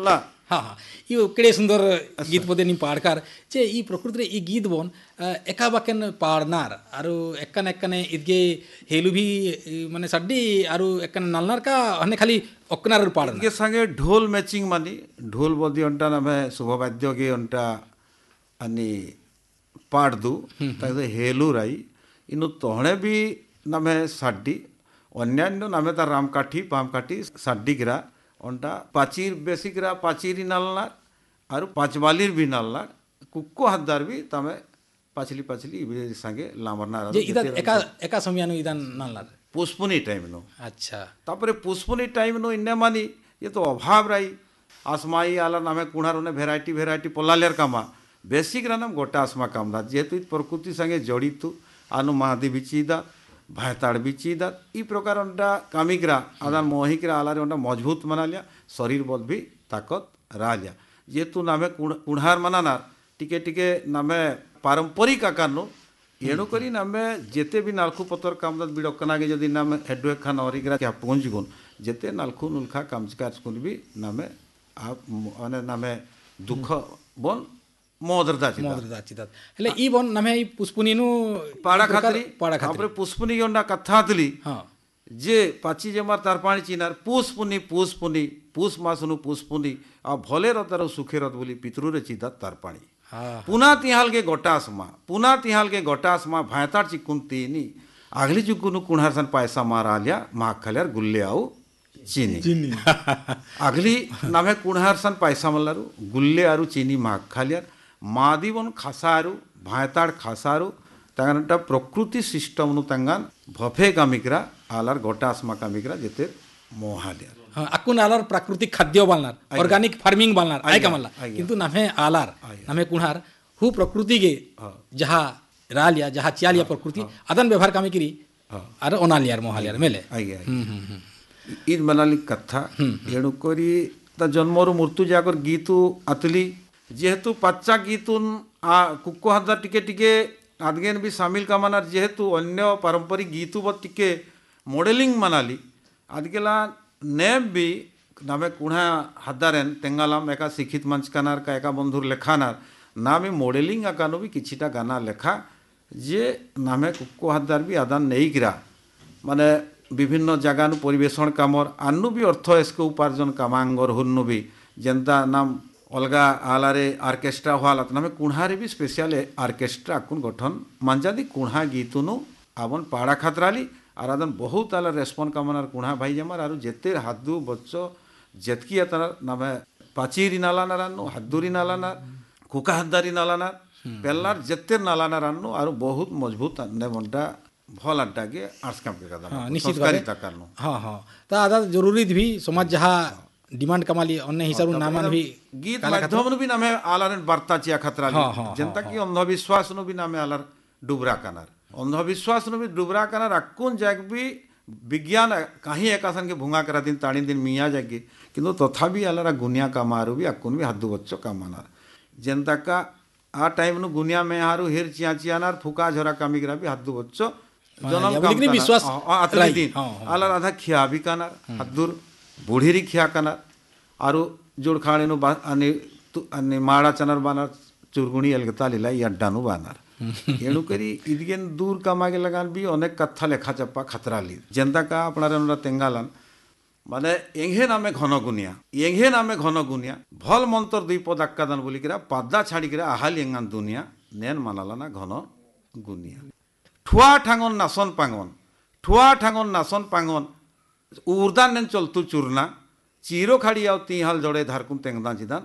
नल्ला हाँ हाँ ये केड़े सुंदर गीत पदे नी पाड़कार जे ई प्रकृति रे ई गीत बोन एका बाकेन पाड़नार आरु एकन एकने इदगे हेलु भी माने सड्डी आरु एकन नलनार का हने खाली ओकनार पाड़ना इनके संगे ढोल मैचिंग मानी ढोल बदी अंटा नमे शुभवाद्य के अंटा अनि पाड़दु ताकि हेलु राई इनु तोहणे भी नमे सड्डी अन्यान्य नमे ता रामकाठी पामकाठी सड्डी गिरा अंटा पाचीर बेसिकरा पाचीरी नलनार आरु पांचवालीर भी नलनार कुक्को हद्दार भी तमे पाचली पाचली इबे संगे लामरनार जे इदा एका एका समयानु इदान नलनार पुष्पुनी टाइम नो अच्छा तापरे पुष्पुनी टाइम नो इन्ने मानी ये तो अभाव राई आसमाई आला नामे कुणार ने भेराइटी भेराइटी पल्लालेर कामा बेसिक नाम गोटा आसमा कामदा जेतु प्रकृति संगे जड़ित आनु महादी बिचीदा भायताड़ बिचीदा ई प्रकार अंटा कामिकरा आदान मोहिकरा आलारे अंटा मजबूत मनालिया शरीर बल भी ताकत रालिया जेतु नामे कुणार मनानार टिके टिके नामे पारंपरिक आकारनो एणु करी नामे जेते भी नालखु पतर कामदात बिडकना के जदि नामे हेडवे खान औरिगरा क्या पहुंच गुन जेते नालखु नुलखा कामचकार स्कूल भी नामे आप अने नामे दुख बन मोदरदा चितात हेले ई बन नामे ई पुष्पुनीनु पाड़ा खातरी आपरे पुष्पुनी योंडा कथातली हां जे पाची जमार तारपाणी चिनार पुष्पुनी पुष मासनु पुष्पुनी आ भले रतर सुखे रत बोली पितृरे चिता तारपाणी पुना तिहाल के गोटासमा भायतार चिकुंतीनी आगली जुकुनु कुणारसन पैसा मारालिया माखल्यार गुल्ले आउ चीनी आगली नामे कुणारसन पैसा मल्लारू गुल्ले आरु चीनी माखल्यार मादीवन खासारू भायताड़ खासारू तंगनटा प्रकृति सिस्टम नु तंगान भफे कामिकरा आलार गोटासमा कामिकरा जेते मोहालिया हाँ अकुन आलार प्राकृतिक खाद्य बालनार ऑर्गेनिक फार्मिंग बालनार आय कमला किंतु नामे आलार नामे कुणार हु प्रकृति के जहा रालिया जहा चियालिया प्रकृति अदन व्यवहार कामिकरी आर ओनालियार मोहालियार मेले ईद मनाली कथा एणु करी ता जन्मरु मृत्यु जाकर गीतु अतली जेहेतु पच्चा गीतुन कुक्को हद्दा टिके टिके आदगेन भी शामिल कामनार जेहेतु अन्य पारंपरिक गीतु ब टिके मॉडलिंग मनाली आदगेला नेब भी नामे कुणा हद्दारेन तेंगालाम एका शिक्षित मंच कानार का एका बंधुर लेखानार नामे मॉडलिंग आकानो भी किछिटा गाना लेखा जे नामे कुक्को हद्दार भी आदान नहीं गिरा माने विभिन्न जगानु परिवेशन कामर आनु भी अर्थ इसके उपार्जन कामांगर हुन्नु भी जनता नाम अलगा आलारे ऑर्केस्ट्रा हुआ नामे कुणारे भी स्पेशल ऑर्केस्ट्रा कुन गठन मंजादी कुणा गीतुनु आवन पाड़ा खातराली और आदन बहुत आला रेस्पॉन्ड कामनार कुणा भाई जमार आरु जेते हादु बच्चो जेतकी आतार नामे पाचीरी नालानार अन्नु हादुरी नालानार कुका हद्दारी नालानार पेल्लार जेते नालानार अन्नु आरु बहुत मजबूत ने बनटा भल अड्डा के आर्ट्स कैंप के कदा निश्चित भाबे हां हां ता आदा जरूरी भी समाज जहा डिमांड कमाली अन्य हिसाब नामान भी गीत माध्यम भी नामे आलार वार्ता चिया खतरा जनता की अंधविश्वास नु भी नामे आलार डुबरा कानार अंधविश्वास नु भी डुबरा कानार अकुन जाग भी विज्ञान कहीं एकासन के भुंगा करा दिन ताणी दिन मिया जागे किंतु तथापि आलारा गुनिया का मारू भी अकुन भी हद्दु बच्चो का मानार जनता का आ टाइम नु गुनिया में हारू हिर चिया चियानार फुका झरा कामिकरा भी हद्दु बच्चो जनम का विश्वास आतली दिन आलार आधा खिया भी कानार हद्दुर बुढ़ीरी खिया कानार आरु जोड़ खाने नु अनि माड़ा चनर बानार चुरगुणी अलगता लिला अड्डानु बानार एणु करी इदिगेन दूर कामागे लगान भी अनेक कथा लेखा चप्पा खतरा ली जनता का अपना तेंगालान माने एंगे नामे घन गुनिया भल मंत्र दुई पद अक्कादान बोली किरा पादा छाड़ी किरा आहाल एंगान दुनिया नेन मानालाना घन गुनिया ठुआ ठांगन नासन पांगन उर्दान नेन चलतु चूरना चीरो खाड़ी आव ती हाल जड़े धारकुम तेंगदा जिदान